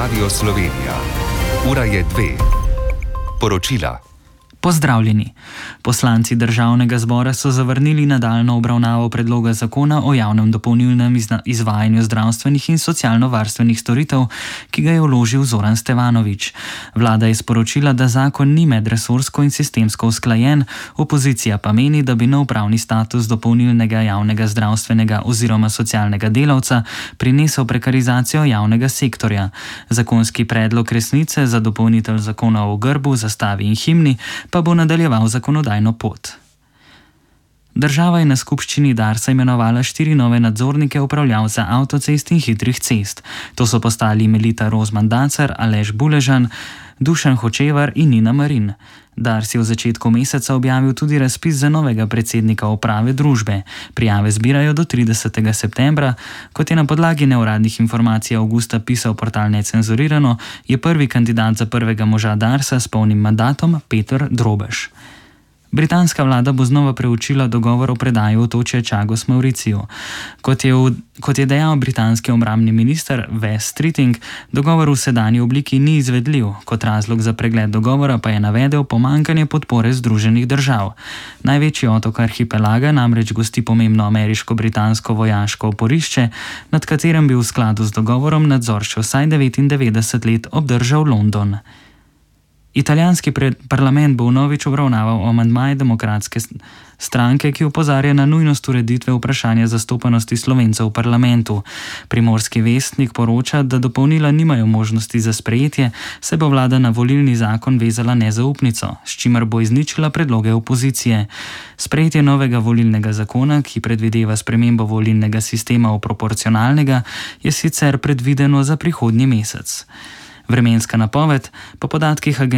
Radio Slovenija. Ura je 2. Poročila. Pozdravljeni. Poslanci Državnega zbora so zavrnili nadaljnjo obravnavo predloga zakona o javnem dopolnilnem izvajanju zdravstvenih in socialno-varstvenih storitev, ki ga je vložil Zoran Stevanović. Vlada je sporočila, da zakon ni medresorsko in sistemsko usklajen, opozicija pa meni, da bi nov pravni status dopolnilnega javnega zdravstvenega oziroma socialnega delavca prinesel prekarizacijo javnega sektorja. Zakonski predlog resnice za dopolnitev zakona o grbu, zastavi in himni pa bo nadaljeval zakonodajno pot. Država je na skupščini Darsa imenovala 4 nove nadzornike upravljavca avtocest in hitrih cest. To so postali Melita Rozman-Dacar, Aleš Buležan, Dušan Hočevar in Nina Marin. Dars je v začetku meseca objavil tudi razpis za novega predsednika uprave družbe. Prijave zbirajo do 30. septembra. Kot je na podlagi neuradnih informacij avgusta pisal portal Necenzurirano, je prvi kandidat za prvega moža Darsa s polnim mandatom Peter Drobež. Britanska vlada bo znova preučila dogovor o predaji otočja Chagos Mauriciju. Kot je dejal britanski obrambni minister Wes Streeting, dogovor v sedanji obliki ni izvedljiv. Kot razlog za pregled dogovora pa je navedel pomanjkanje podpore Združenih držav. Največji otok arhipelaga namreč gosti pomembno ameriško-britansko vojaško oporišče, nad katerem bi v skladu z dogovorom nadzor še vsaj 99 let obdržal London. Italijanski parlament bo vnovič obravnaval amandmaje demokratske stranke, ki opozarja na nujnost ureditve vprašanja zastopanosti Slovencev v parlamentu. Primorski vestnik poroča, da dopolnila nimajo možnosti za sprejetje, saj bo vlada na volilni zakon vezala nezaupnico, s čimer bo izničila predloge opozicije. Sprejetje novega volilnega zakona, ki predvideva spremembo volilnega sistema v proporcionalnega, je sicer predvideno za prihodnji mesec. Vremenska napoved po podatkih